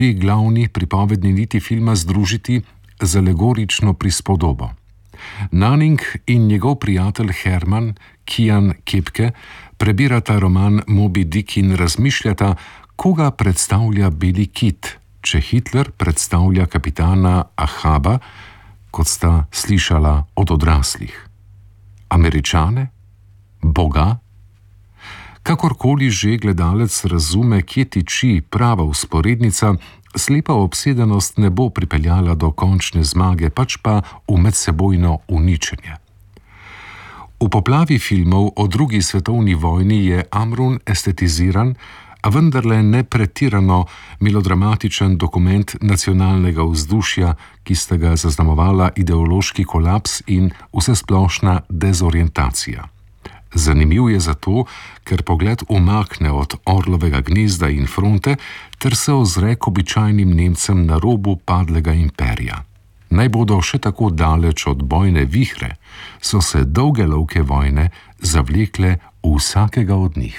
glavni pripovedni niti filma združiti z alegorično prispodobo. Nanning in njegov prijatelj Herman, Kian Kepke, prebirata roman Moby Dick in razmišljata, koga predstavlja Beli kit, če Hitler predstavlja kapitana Ahaba, kot sta slišala od odraslih. Američane? Boga? Kakorkoli že gledalec razume, kje tiči prava vzporednica, slepa obsedenost ne bo pripeljala do končne zmage, pač pa v medsebojno uničenje. V poplavi filmov o drugi svetovni vojni je Amrun estetiziran, a vendarle ne pretirano melodramatičen dokument nacionalnega vzdušja, ki sta ga zaznamovala ideološki kolaps in vsesplošna dezorientacija. Zanimiv je zato, ker pogled umakne od orlovega gnezda in fronte ter se ozre k običajnim Nemcem na robu padlega imperija. Naj bodo še tako daleč od bojne vihre, so se dolge lovke vojne zavlekle v vsakega od njih.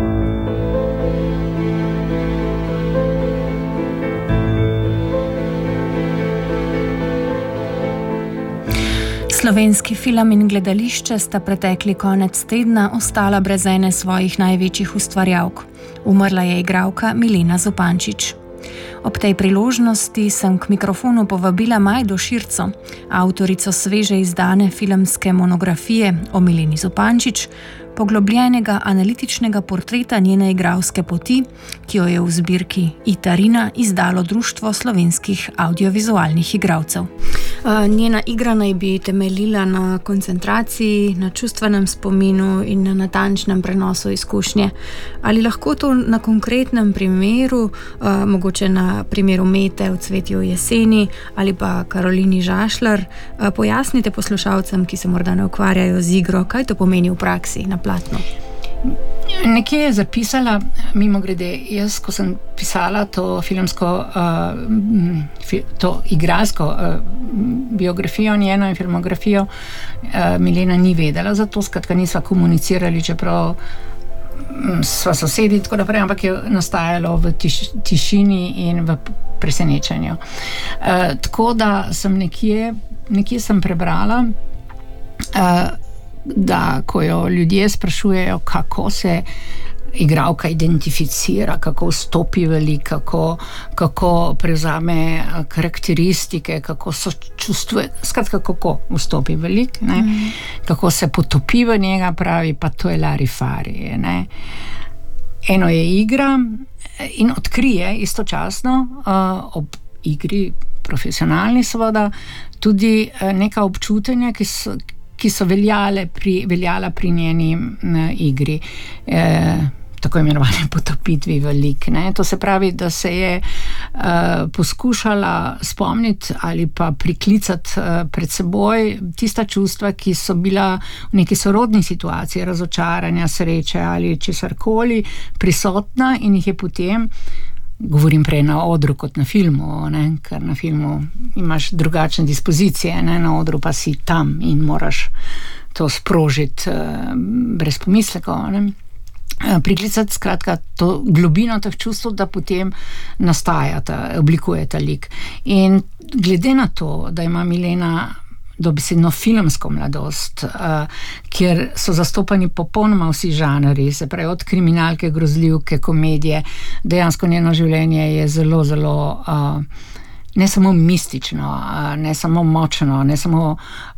Slovenski film in gledališče sta pretekli konec tedna ostala brez ene svojih največjih ustvarjalk. Umrla je igralka Milena Zupančič. Ob tej priložnosti sem k mikrofonu povabila Majdo Širco, avtorico sveže izdane filmske monografije o Mileni Zupančič, poglobljenega analitičnega portreta njene igralske poti, ki jo je v zbirki Itarina izdalo Društvo slovenskih audiovizualnih igralcev. Njena igra naj bi temeljila na koncentraciji, na čustvenem spominu in na natančnem prenosu izkušnje. Ali lahko to na konkretnem primeru, mogoče na primeru Mete v Cvetju jeseni ali pa Karolini Žašlar, pojasnite poslušalcem, ki se morda ne ukvarjajo z igro, kaj to pomeni v praksi na platnu? Nekje je zapisala, mimogrede, jaz, ko sem pisala to filmsko, to igralsko biografijo njeno in filmografijo, Milena ni vedela, zato skratka nisva komunicirali, čeprav sva sosedi, tako naprej, ampak je nastajalo v tišini in v presenečenju. Tako da sem nekje sem prebrala, da ko jo ljudje sprašujejo, kako se igralka identificira, kako vstopi v lik, kako prevzame karakteristike, kako sočustvuje, skratka, kako vstopi v lik, ne? Kako se potopi v njega, pravi, pa to je larifari. Ne? Eno je igra in odkrije istočasno ob igri, profesionalni seveda, tudi neka občutenja, ki so veljala pri njeni igri, tako imenovane potopitvi v lik. Ne? To se pravi, da se je poskušala spomniti ali pa priklicati pred seboj tista čustva, ki so bila v neki sorodni situaciji, razočaranja, sreče ali česarkoli prisotna in jih je potem, govorim prej na odru kot na filmu, ne? Ker na filmu imaš drugačne dispozicije, ne? Na odru pa si tam in moraš to sprožiti brez pomislekov. Ne? Priklicati skratka to globino teh čustev, da potem oblikuje ta lik. In glede na to, da ima Milena dobesedno filmsko mladost, kjer so zastopani popolnoma vsi žanri, se pravi od kriminalke, grozljivke, komedije, dejansko njeno življenje je zelo, zelo ne samo mistično, ne samo močno, ne samo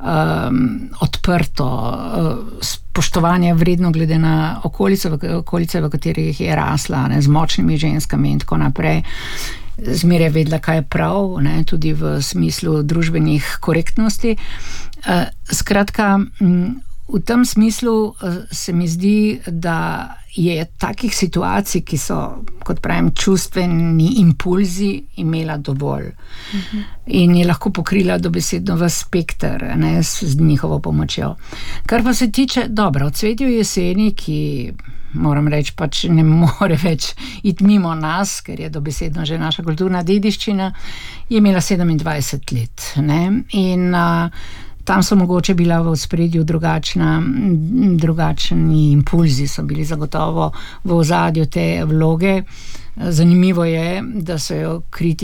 odprto, spoštovanje vredno glede na okolice, v katerih je rasla, ne, z močnimi ženskami in tako naprej. Zmeraj vedela, kaj je prav, ne, tudi v smislu družbenih korektnosti. Skratka, v tem smislu se mi zdi, da je takih situacij, ki so, kot pravim, čustveni impulzi, imela dovolj. In je lahko pokrila dobesedno v spekter, ne, z njihovo pomočjo. Kar pa se tiče, dobro, v Cvetju jeseni, ki moram reči, pač ne more več iti mimo nas, ker je dobesedno že naša kulturna dediščina, je imela 27 let. Ne? In tam so mogoče bila v ospredju drugačni impulzi, so bili zagotovo v ozadju te vloge, Zanimivo je, da so jo kritiki